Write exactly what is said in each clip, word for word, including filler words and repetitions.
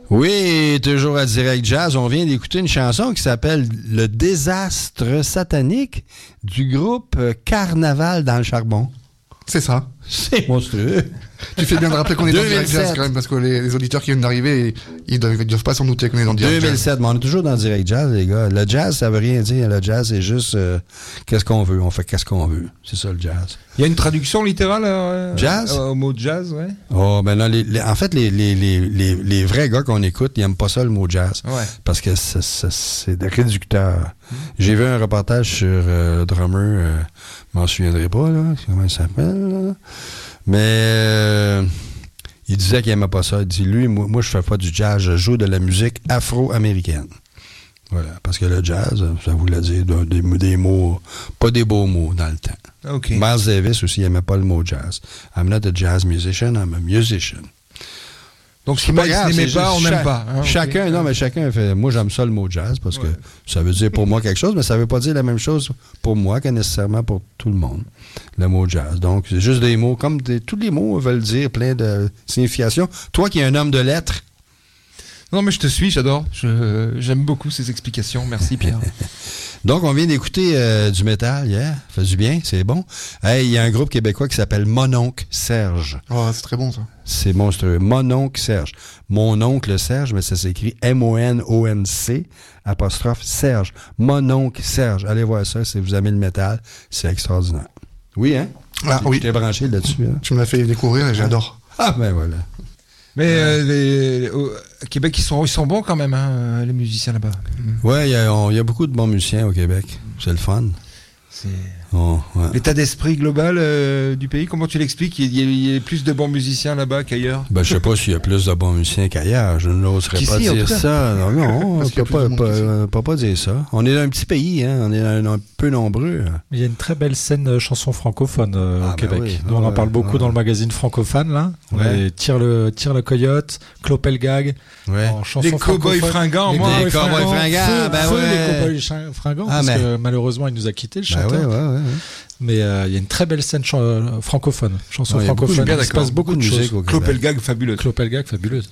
Oui, toujours à Direct Jazz, on vient d'écouter une chanson qui s'appelle « Le désastre satanique » du groupe Carnaval dans le charbon. C'est ça. C'est monstrueux. Tu fais bien de rappeler qu'on est dans Direct Jazz quand même, parce que les, les auditeurs qui viennent d'arriver, ils doivent, ils doivent pas s'en douter qu'on est dans Direct deux mille sept, Jazz. mais on est toujours dans Direct Jazz, les gars. Le jazz, ça veut rien dire. Le jazz, c'est juste euh, qu'est-ce qu'on veut. On fait qu'est-ce qu'on veut. C'est ça, le jazz. Il y a une traduction littérale euh, Jazz? euh, au mot jazz, ouais. Oh, ben là, les, les, en fait, les, les, les, les, les vrais gars qu'on écoute, ils n'aiment pas ça, le mot jazz. Ouais. Parce que c'est, c'est, c'est réducteur. Mmh. J'ai vu un reportage sur euh, le drummer, euh, je m'en souviendrai pas, là. Comment il s'appelle, là? Mais euh, il disait qu'il n'aimait pas ça. Il dit, lui, moi, moi je fais pas du jazz, je joue de la musique afro-américaine. Voilà, parce que le jazz, ça voulait dire des, des mots, pas des beaux mots dans le temps. Okay. Miles Davis aussi, il n'aimait pas le mot jazz. I'm not a jazz musician, I'm a musician. Donc, si Miles n'aimait pas, on n'aime pas. Hein, chacun, okay. non, mais chacun fait. Moi, j'aime ça le mot jazz parce ouais. que ça veut dire pour moi quelque chose, mais ça ne veut pas dire la même chose pour moi que nécessairement pour tout le monde. Le mot jazz. Donc, c'est juste des mots, comme des, tous les mots veulent dire plein de significations. Toi qui es un homme de lettres. Non, mais je te suis, j'adore. Je, j'aime beaucoup ces explications. Merci, Pierre. Donc, on vient d'écouter euh, du métal hier. Yeah. Ça fait du bien, c'est bon. Hey, il y a un groupe québécois qui s'appelle Mononcle Serge. Oh, c'est très bon, ça. C'est monstrueux. Mononcle Serge. Mon oncle Serge, mais ça s'écrit M O N O N C apostrophe Serge. Mononcle Serge. Allez voir ça si vous aimez le métal. C'est extraordinaire. Oui, hein? Ah, oui. Tu t'es branché là-dessus. Hein? Tu me l'as fait découvrir et j'adore. Ah, ben voilà. Mais euh, les, les, au Québec, ils sont, ils sont bons quand même, hein, les musiciens là-bas. Oui, il y, y a beaucoup de bons musiciens au Québec. C'est le fun. C'est... Oh, ouais. L'état d'esprit global euh, du pays, comment tu l'expliques? Il y, a, il y a plus de bons musiciens là-bas qu'ailleurs? Ben, je sais pas s'il y a plus de bons musiciens qu'ailleurs. Je n'oserais pas dire ça. Non, non, on ne peut pas, pas, pas, pas dire ça. On est un petit pays, hein. On est un, un peu nombreux. Il y a une très belle scène euh, chanson francophone euh, ah, au ben Québec. Oui. Nous, on en parle beaucoup ouais. dans le magazine francophone, là. Ouais. Tire le, tire le coyote, Clopelgag. Ouais. En chanson les cow-boys fringants, les moi. Les cow-boys fringants, feu, ben feu ouais. Les cow-boys fringants, ah, parce mais... que malheureusement, il nous a quittés, le chanteur. Ben ouais, ouais, ouais. Mais il euh, y a une très belle scène ch- euh, francophone, chanson ouais, francophone. Il se passe beaucoup de musique. Clopelgag fabuleuse. Clopelgag fabuleuse.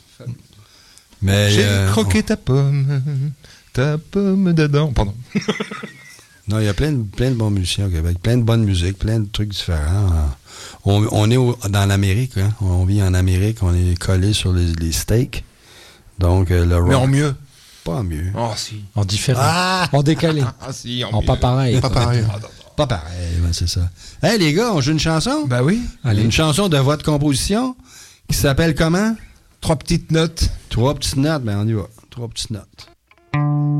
Mais j'ai euh, croqué on... ta pomme, ta pomme dedans. Pardon. Non, il y a plein de, plein de bons musiciens au Québec, plein de bonnes musiques, plein de trucs différents. On, on est au, dans l'Amérique, hein? On vit en Amérique, on est collé sur les, les steaks. Donc euh, le rock. Mais en mieux. Pas en mieux. Oh si. En différent. Ah! En décalé. Ah si. En, en pas pareil. Pas pareil. Pas pareil, ben c'est ça. Hey les gars, on joue une chanson? Ben oui. Allez. Une chanson de votre composition qui s'appelle comment? Trois petites notes. Trois petites notes, ben on y va. Trois petites notes.